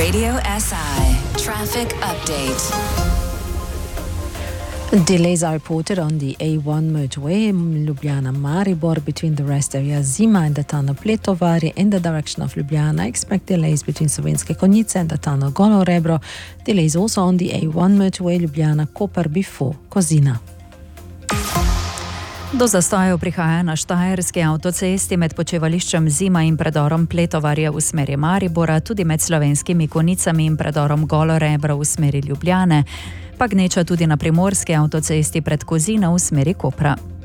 Radio SI traffic update. Delays are reported on the A1 motorway in Ljubljana-Maribor between the rest area Zima and the tunnel Pletovari in the direction of Ljubljana. Expect delays between Slovenske Konjice and the tunnel Golo Rebro. Delays also on the A1 motorway Ljubljana-Koper before Kozina. Do zastojev prihaja na Štajerski avtocesti med počivališčem Zima in predorom Pletovarja v smeri Maribora, tudi med Slovenskimi Konjicami in predorom Golo Rebro v smeri Ljubljane, pa gneča tudi na Primorski avtocesti pred Kozina v smeri Kopra.